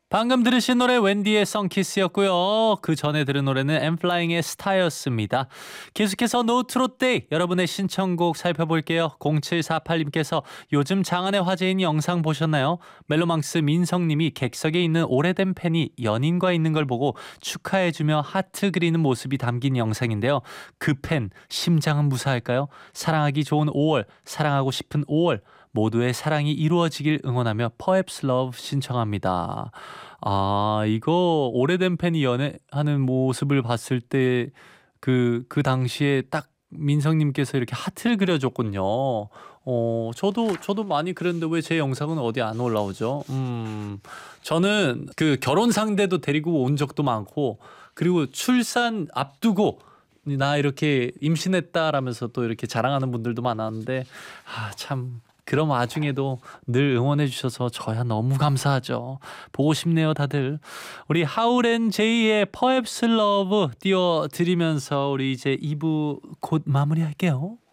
방금 들으신 노래 웬디의 썬키스였고요. 그 전에 들은 노래는 엠플라잉의 스타였습니다. 계속해서 노트롯데이 여러분의 신청곡 살펴볼게요. 0748님께서 요즘 장안의 화제인 영상 보셨나요? 멜로망스 민성님이 객석에 있는 오래된 팬이 연인과 있는 걸 보고 축하해주며 하트 그리는 모습이 담긴 영상인데요. 그 팬 심장은 무사할까요? 사랑하기 좋은 5월, 사랑하고 싶은 5월 모두의 사랑이 이루어지길 응원하며 Perhaps Love 신청합니다. 아, 이거 오래된 팬이 연애하는 모습을 봤을 때 그 당시에 딱 민성님께서 이렇게 하트를 그려줬군요. 저도 많이 그랬는데 왜 제 영상은 어디 안 올라오죠? 저는 그 결혼 상대도 데리고 온 적도 많고, 그리고 출산 앞두고 나 이렇게 임신했다라면서 또 이렇게 자랑하는 분들도 많았는데, 참 그런 와중에도 늘 응원해 주셔서 저야 너무 감사하죠. 보고 싶네요, 다들. 우리 하울앤제이의 Perhaps Love 띄워드리면서 우리 이제 2부 곧 마무리할게요.